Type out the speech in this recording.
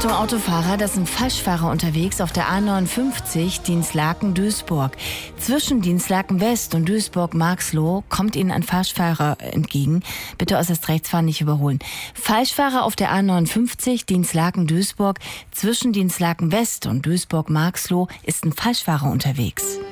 Achtung Autofahrer, das sind Falschfahrer unterwegs auf der A59 Dinslaken-Duisburg. Zwischen Dinslaken West und Duisburg-Marxloh kommt Ihnen ein Falschfahrer entgegen. Bitte äußerst rechts fahren, nicht überholen. Falschfahrer auf der A59 Dinslaken-Duisburg. Zwischen Dinslaken West und Duisburg-Marxloh ist ein Falschfahrer unterwegs.